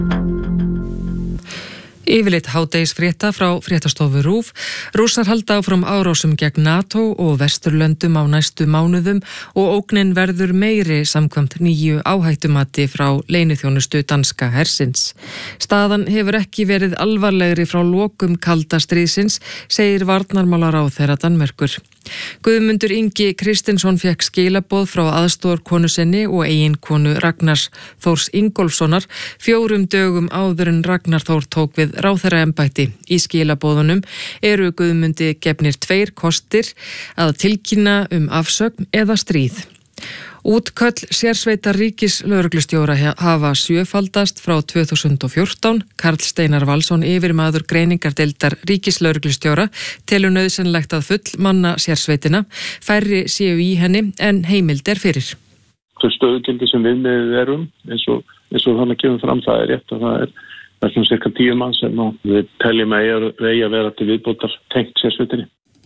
Yfirleitt hádegisfrétta frá fréttastofu RÚV. Rússar halda áfram árásum gegn NATO og Vesturlöndum á næstu mánuðum og ógnin verður meiri samkvæmt nýju áhættumati frá leyniþjónustu danska hersins. Staðan hefur ekki verið alvarlegri frá lokum kalda stríðsins, segir varnarmálaráðherra Danmerkur. Guðmundur Ingi Kristinsson fékk skilaboð frá aðstoðarkonu sinni og eiginkonu Ragnars Þórs Ingólfssonar 4 dögum áður en Ragnar Þór tók við ráðherraembætti. Í skilaboðunum eru Guðmundi gefnir 2 kostir að tilkynna afsögn eða stríð. Útköll sérsveitar ríkislögreglustjóra hafa 7-faldast frá 2014. Karl Steinar Valsson, yfirmaður greiningardeildar ríkislögreglustjóra, telur nauðsynlegt að fullmanna sérsveitina. Færri séu í henni en heimild er fyrir. Þau stöðugildi sem viðmiðið erum, eins og þannig kemur fram, það er rétt að það er svona cirka 10 mann sem við teljum að vera til viðbótar tengt sérsveitinni.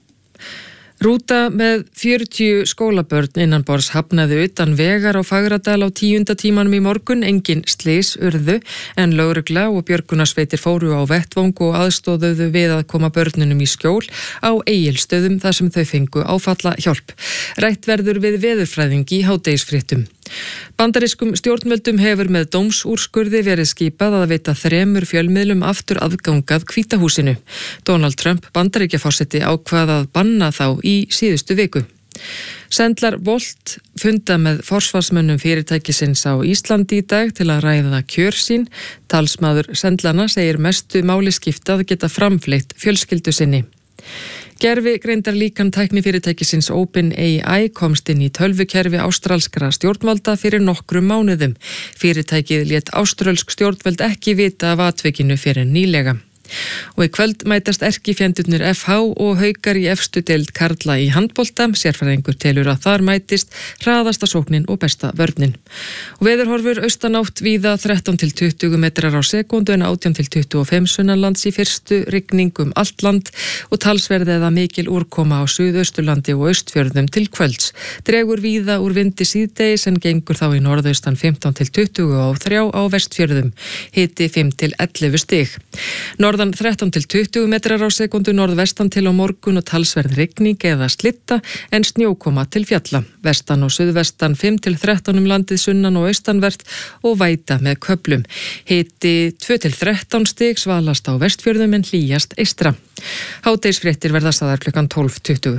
Rúta með 40 skólabörn innanborðs hafnaði utan vegar á Fagradal á 10. tímanum í morgun. Engin slys urðu en lögregla og björgunarsveitir fóru á vettvang og aðstóðuðu við að koma börnunum í skjól á Egilsstöðum þar sem þau fengu áfalla hjálp. Rætt verður við veðurfræðing í hádegisfréttum. Bandarískum stjórnvöldum hefur með dómsúrskurði verið skipað að veita 3 fjölmiðlum aftur aðgangað Hvíta húsinu. Donald Trump, Bandaríkjaforseti, ákvað að banna þá í síðustu viku. Sendlar Volt funda með forsvarsmönnum fyrirtækisins á Íslandi í dag til að ræða kjör sín. Talsmaður Sendlana segir mestu máli skipta að geta framfleytt fjölskyldu sinni. Gervigreindar líkan tæknifyrirtækisins OpenAI komst inn í tölvukerfi ástralskra stjórnvalda fyrir nokkrum mánuðum. Fyrirtækið lét áströlsk stjórnvöld ekki vita af atvikinu fyrir nýlega. Og í kvöld mætast erkifjendurnir FH og Haukar í efstu deild karla í handbolta. Sérfræðingur telur að þar mætist hraðasta sóknin og besta vörnin. Og veðurhorfur austanátt víða 13 til 20 metrar á sekúndu en 18 til 25 sunnanlands í fyrstu, rigning allt land og talsverð eða mikil úrkoma á Suðausturlandi og Austfjörðum til kvölds. Dregur víða úr vindi síðdegis en gengur þá í norðaustan 15 til 23 á Vestfjörðum. Hiti 5 til 11 stig. Norðan 13 til 20 metrar á sekundu, norðvestan til á morgun og talsverð rigning eða slitta en snjókoma til fjalla. Vestan og suðvestan 5 til 13 landið sunnan og austanvert og væta með köflum. Hiti 2 til 13 stig, svalast á Vestfjörðum en hlýjast eystra. Hádegisfréttir verða sagðar klukkan 12:20.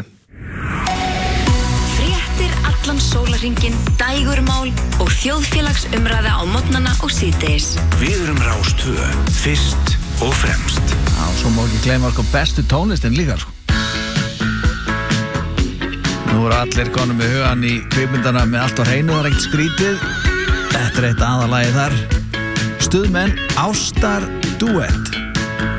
Fréttir allan sólarhringinn, dægurmál og þjóðfélagsumræða á morgnana og síðdegis. Við erum Rás 2, fyrst og fremst. Já, svo má ekki gleyma bestu tónlistin líka. Nú eru allir konum með hugan í kvikmyndana með allt á hreinu, það er ekkert skrítið. Þetta er eitt aðalagið þar. Stuðmenn Ástar Duett.